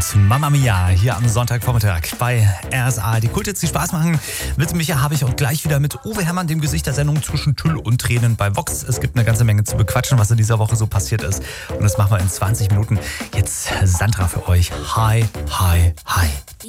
und Mamma Mia hier am Sonntagvormittag bei RSA. Die Kulthits, die Spaß machen. Mit Micha habe ich auch gleich wieder mit Uwe Herrmann, dem Gesicht der Sendung zwischen Tüll und Tränen bei Vox. Es gibt eine ganze Menge zu bequatschen, was in dieser Woche so passiert ist. Und das machen wir in 20 Minuten. Jetzt Sandra für euch. Hi, hi, hi.